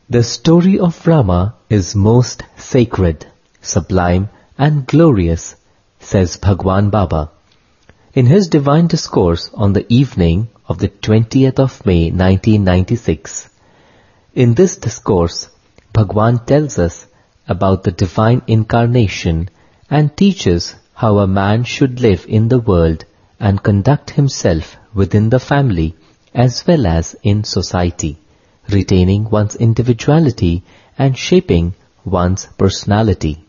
The story of Rama is most sacred, sublime and glorious, says Bhagwan Baba. In his divine discourse on the evening of the 20th of May 1996, in this discourse, Bhagwan tells us about the divine incarnation and teaches how a man should live in the world and conduct himself within the family as well as in society, retaining one's individuality and shaping one's personality.